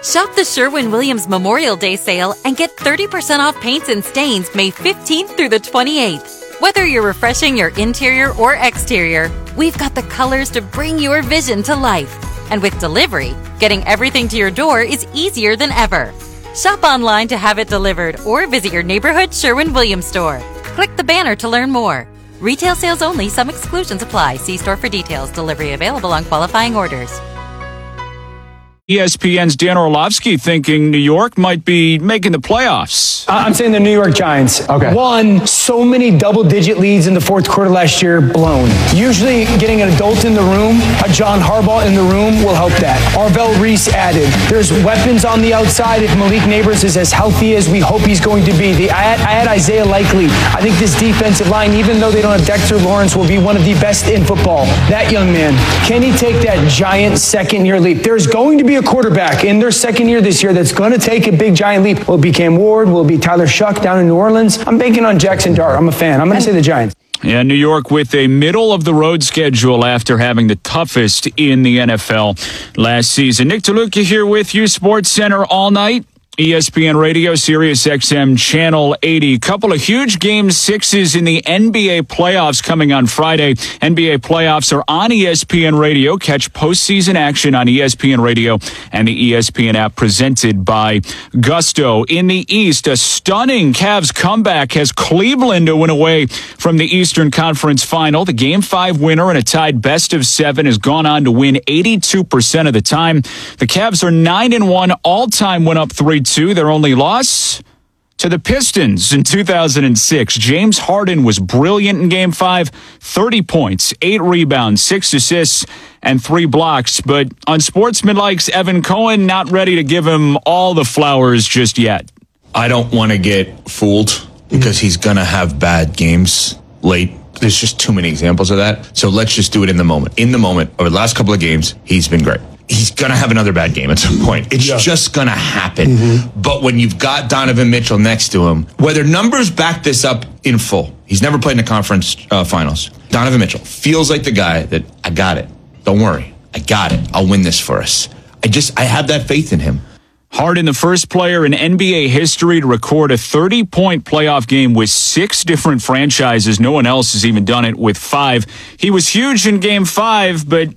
Shop the Sherwin-Williams Memorial Day sale and get 30% off paints and stains May 15th through the 28th. Whether you're refreshing your interior or exterior, we've got the colors to bring your vision to life. And with delivery, getting everything to your door is easier than ever. Shop online to have it delivered or visit your neighborhood Sherwin-Williams store. Click the banner to learn more. Retail sales only. Some exclusions apply. See store for details. Delivery available on qualifying orders. ESPN's Dan Orlovsky thinking New York might be making the playoffs. I'm saying the New York Giants. Okay. Won so many double-digit leads in the fourth quarter last year, blown. Usually getting an adult in the room, a John Harbaugh in the room will help that. Arvell Reese added. There's weapons on the outside if Malik Neighbors is as healthy as we hope he's going to be. I had Isaiah Likely. I think this defensive line, even though they don't have Dexter Lawrence, will be one of the best in football. That young man, can he take that giant second-year leap? There's going to be a quarterback in their second year this year that's going to take a big giant leap. Will it be Cam Ward? Will it be Tyler Shuck down in New Orleans? I'm banking on Jackson Dart. I'm a fan. I'm going to say the Giants. Yeah, New York with a middle-of-the-road schedule after having the toughest in the NFL last season. Nick DeLuca here with you, Sports Center all night. ESPN Radio, Sirius XM Channel 80. Couple of huge Game 6s in the NBA playoffs coming on Friday. NBA playoffs are on ESPN Radio. Catch postseason action on ESPN Radio and the ESPN app presented by Gusto. In the East, a stunning Cavs comeback has Cleveland to win away from the Eastern Conference Final. The Game 5 winner and a tied best of 7 has gone on to win 82% of the time. The Cavs are 9-1 all-time, went up 3-2. Their only loss to the Pistons in 2006. James Harden was brilliant in Game 5, 30 points, 8 rebounds, 6 assists, and 3 blocks. But Unsportsmanlike's Evan Cohen not ready to give him all the flowers just yet. I don't want to get fooled because he's going to have bad games late. There's just too many examples of that. So let's just do it in the moment. In the moment, over the last couple of games, he's been great. He's going to have another bad game at some point. It's just going to happen. Mm-hmm. But when you've got Donovan Mitchell next to him, whether numbers back this up in full, he's never played in the conference finals. Donovan Mitchell feels like the guy that, I got it. Don't worry. I got it. I'll win this for us. I have that faith in him. Harden, the first player in NBA history to record a 30-point playoff game with 6 different franchises. No one else has even done it with 5. He was huge in Game 5, but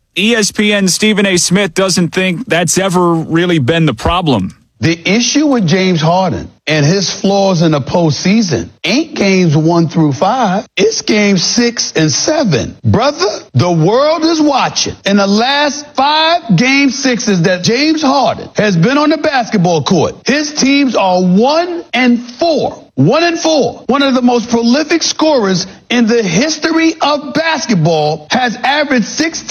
ESPN's Stephen A. Smith doesn't think that's ever really been the problem. The issue with James Harden and his flaws in the postseason ain't games 1 through 5. It's games 6 and 7. Brother, the world is watching. In the last 5 game 6s that James Harden has been on the basketball court, his teams are 1-4. 1-4. One of the most prolific scorers in the history of basketball has averaged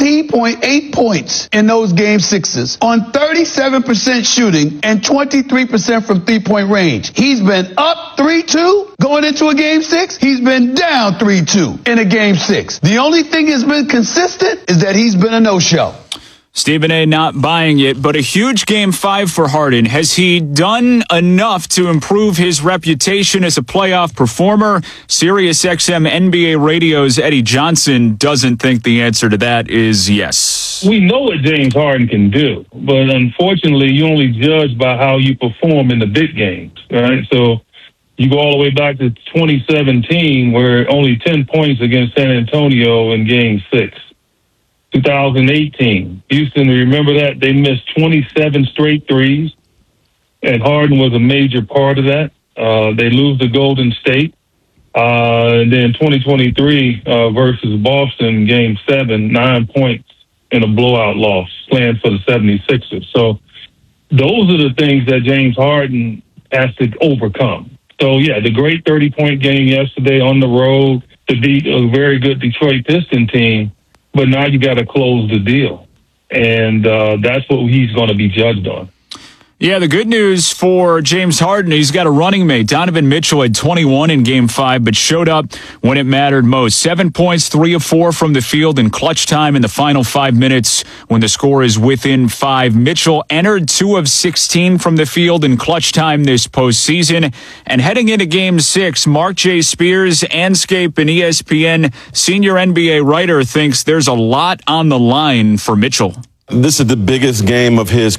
16.8 points in those game 6s on 37% shooting and 23% from three-point range. He's been up 3-2 going into a game 6. He's been down 3-2 in a game 6. The only thing that's been consistent is that he's been a no-show. Stephen A. not buying it, but a huge Game 5 for Harden. Has he done enough to improve his reputation as a playoff performer? Sirius XM NBA Radio's Eddie Johnson doesn't think the answer to that is yes. We know what James Harden can do, but unfortunately, you only judge by how you perform in the big games, right? So you go all the way back to 2017, where only 10 points against San Antonio in Game 6. 2018, Houston, remember that? They missed 27 straight threes, and Harden was a major part of that. They lose to Golden State. And then 2023 versus Boston, Game 7, 9 points in a blowout loss, playing for the 76ers. So those are the things that James Harden has to overcome. So, yeah, the great 30-point game yesterday on the road to beat a very good Detroit Pistons team. But now you got to close the deal. And that's what he's going to be judged on. Yeah, the good news for James Harden, he's got a running mate. Donovan Mitchell had 21 in Game 5, but showed up when it mattered most. 7 points, 3 of 4 from the field in clutch time in the final 5 minutes when the score is within 5. Mitchell entered 2 of 16 from the field in clutch time this postseason. And heading into Game 6, Mark J. Spears, Anscape, and ESPN senior NBA writer thinks there's a lot on the line for Mitchell. This is the biggest game of his